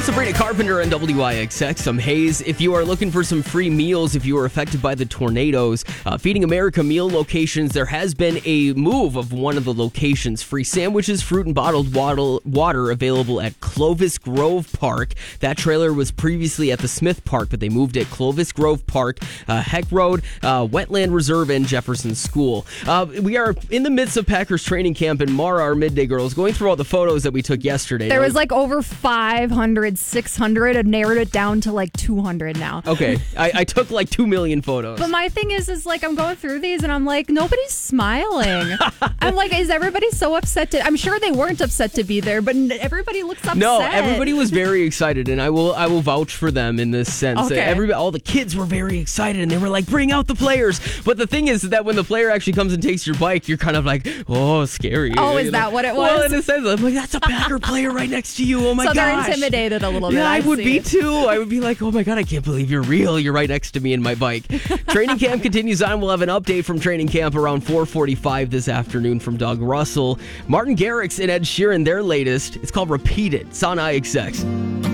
Sabrina Carpenter and WIXX. Some haze. If you are looking for some free meals, if you were affected by the tornadoes, Feeding America meal locations, there has been a move of one of the locations. Free sandwiches, fruit, and bottled water available at Clovis Grove Park. That trailer was previously at the Smith Park, but they moved it Clovis Grove Park, Heck Road, Wetland Reserve, and Jefferson School. We are in the midst of Packers training camp, and Mara, our midday girl, is going through all the photos that we took yesterday. There was like over 500, 600. I've narrowed it down to like 200 now. Okay, I took like 2 million photos. But my thing is like I'm going through these and I'm like, nobody's smiling. I'm like, is everybody so upset? I'm sure they weren't upset to be there, but everybody looks upset. No, everybody was very excited, and I will vouch for them in this sense. Okay. All the kids were very excited, and they were like, bring out the players. But the thing is that when the player actually comes and takes your bike, you're kind of like, oh, scary. Oh, is that what it was? Well, in a sense, I'm like, that's a Packer player right next to you. Oh my gosh. So they're intimidated a little bit. Yeah, I would see. be too. I would be like, oh my God, I can't believe you're real. You're right next to me in my bike. Training camp continues on. We'll have an update from training camp around 4:45 this afternoon from Doug Russell. Martin Garrix and Ed Sheeran, their latest. It's called Repeat It. It's on IXX.